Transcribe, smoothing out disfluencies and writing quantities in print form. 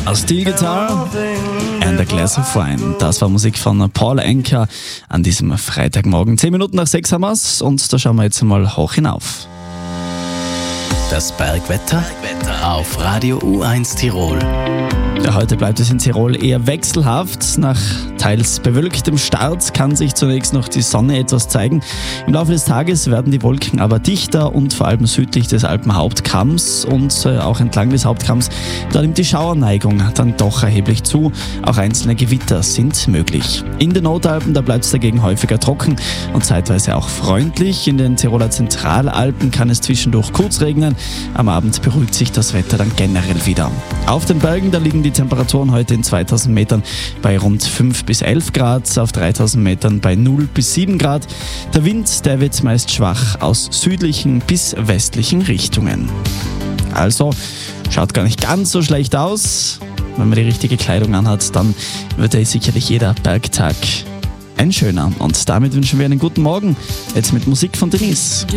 A Steel Guitar and a Glass of Wine. Das war Musik von Paul Anka an diesem Freitagmorgen. 10 Minuten nach 6 haben wir's und da schauen wir jetzt mal hoch hinauf. Das Bergwetter auf Radio U1 Tirol. Ja, heute bleibt es in Tirol eher wechselhaft. Nach teils bewölktem Start kann sich zunächst noch die Sonne etwas zeigen. Im Laufe des Tages werden die Wolken aber dichter und vor allem südlich des Alpenhauptkamms und auch entlang des Hauptkamms, da nimmt die Schauerneigung dann doch erheblich zu. Auch einzelne Gewitter sind möglich. In den Nordalpen, da bleibt es dagegen häufiger trocken und zeitweise auch freundlich. In den Tiroler Zentralalpen kann es zwischendurch kurz regnen. Am Abend beruhigt sich das Wetter dann generell wieder. Auf den Bergen, da liegen die Temperaturen heute in 2000 Metern bei rund 5 bis 11 Grad, auf 3000 Metern bei 0 bis 7 Grad. Der Wind, der wird meist schwach aus südlichen bis westlichen Richtungen. Also, schaut gar nicht ganz so schlecht aus. Wenn man die richtige Kleidung anhat, dann wird sicherlich jeder Bergtag ein schöner. Und damit wünschen wir einen guten Morgen. Jetzt mit Musik von Denise.